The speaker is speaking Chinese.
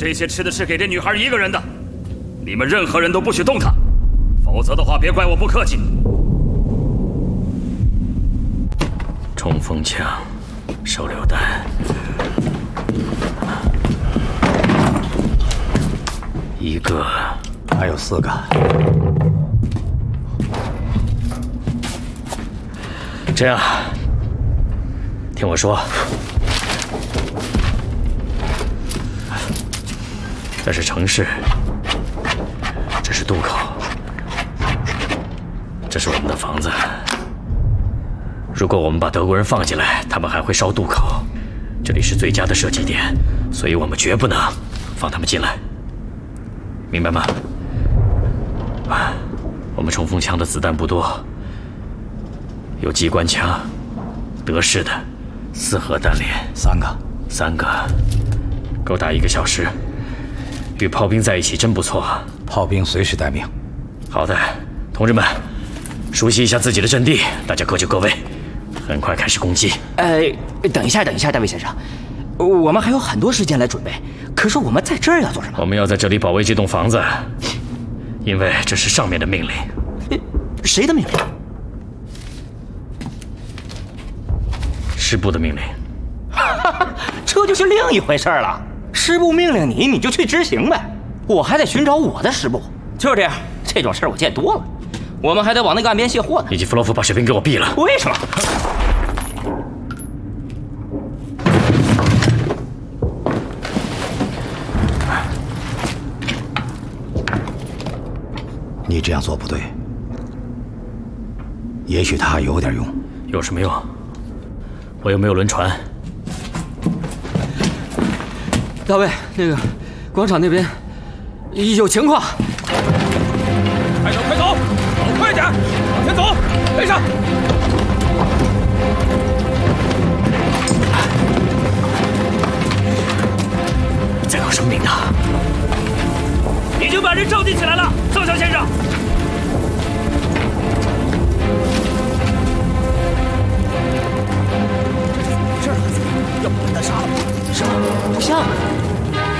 这些吃的是给这女孩一个人的，你们任何人都不许动她，否则的话别怪我不客气。 冲锋枪，手榴弹。 1个， 还有4个。 这样，听我说，这是城市，这是渡口，这是我们的房子。如果我们把德国人放进来，他们还会烧渡口，这里是最佳的射击点，所以我们绝不能放他们进来。 明白吗？我们冲锋枪的子弹不多，有机关枪，德式的4盒弹连，3个，够打1个小时。与炮兵在一起真不错， 炮兵随时待命。 好的，同志们，熟悉一下自己的阵地，大家各就各位，很快开始攻击。 等一下，大卫先生，我们还有很多时间来准备。 可是我们在这儿要做什么？ 我们要在这里保卫这栋房子，因为这是上面的命令。 谁的命令？ 师部的命令。 这就是另一回事了。师部命令你，你就去执行呗。我还得寻找我的师部。就是这样，这种事儿我见多了。我们还得往那个岸边卸货呢。 以及弗洛夫把水瓶给我闭了。 为什么？ 你这样做不对，也许他有点用。 有什么用？我又没有轮船。 大卫，那个广场那边有情况。 快走，走快点，往前走，跟上。 在搞什么名堂？ 已经把人召集起来了，宋小先生，